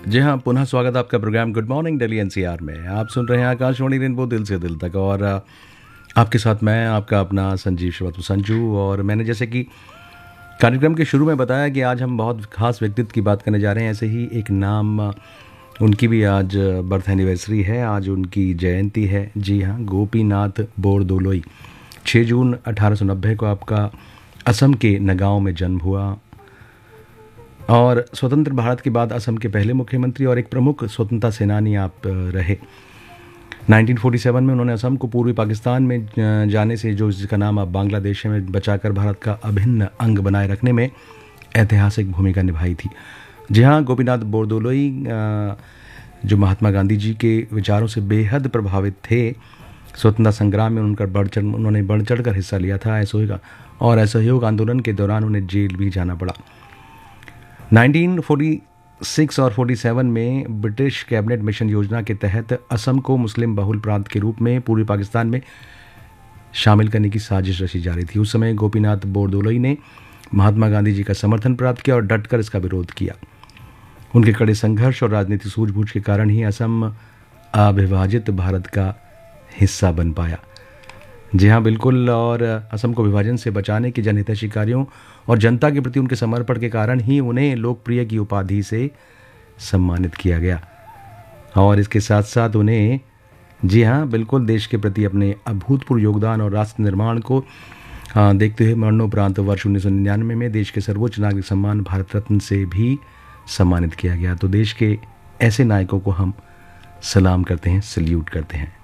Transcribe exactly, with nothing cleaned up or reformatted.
जी हाँ, पुनः स्वागत है आपका programme good morning Delhi NCR में। आप सुन रहे हैं आकाशवाणी रेनबो दिल से दिल तक, और अ, आपके साथ मैं आपका अपना संजीव श्रीवास्तव संजू। और मैंने जैसे कि कार्यक्रम के शुरू में बताया कि आज हम बहुत खास व्यक्तित्व की बात करने जा रहे हैं। ऐसे ही एक नाम, अ, उनकी भी आज बर्थ एनिवर्सरी है, आज उनकी जयंती है। जी हाँ, गोपीनाथ बोरदोलोई। छः जून अठारह सौ नब्बे को आपका असम के नगांव में जन्म हुआ, और स्वतंत्र भारत के बाद असम के पहले मुख्यमंत्री और एक प्रमुख स्वतंत्रता सेनानी आप अ, रहे। उन्नीस सौ सैंतालीस में उन्होंने असम को पूर्वी पाकिस्तान में अ, जाने से, जो जिसका नाम अब बांग्लादेश है, में बचाकर भारत का अभिन्न अंग बनाए रखने में ऐतिहासिक भूमिका निभाई थी। जी हाँ, गोपीनाथ बोरदोलोई अ, जो महात्मा गांधी जी के विचारों से बेहद प्रभावित थे। स्वतंत्रता संग्राम में उनका बढ़ चढ़ उन्होंने बढ़ चढ़ कर हिस्सा लिया था असहयोग और असहयोग आंदोलन के दौरान उन्हें जेल भी जाना पड़ा। उन्नीस सौ छियालीस और सैंतालीस में ब्रिटिश कैबिनेट मिशन योजना के तहत असम को मुस्लिम बहुल प्रांत के रूप में पूर्वी पाकिस्तान में शामिल करने की साजिश रची जा रही थी। उस समय गोपीनाथ बोरदोलोई ने महात्मा गांधी जी का समर्थन प्राप्त किया और डटकर इसका विरोध किया। उनके कड़े संघर्ष और राजनीतिक सूझबूझ के कारण ही असम अविभाजित भारत का हिस्सा बन पाया। जी हाँ, बिल्कुल। और असम को विभाजन से बचाने के जनहितैषी कार्यों और जनता के प्रति उनके समर्पण के कारण ही उन्हें लोकप्रिय की उपाधि से सम्मानित किया गया। और इसके साथ साथ उन्हें, जी हाँ बिल्कुल, देश के प्रति अपने अभूतपूर्व योगदान और राष्ट्र निर्माण को आ, देखते हुए मरणोपरांत वर्ष उन्नीस सौ निन्यानवे में देश के सर्वोच्च नागरिक सम्मान भारत रत्न से भी सम्मानित किया गया। तो देश के ऐसे नायकों को हम सलाम करते हैं, सल्यूट करते हैं।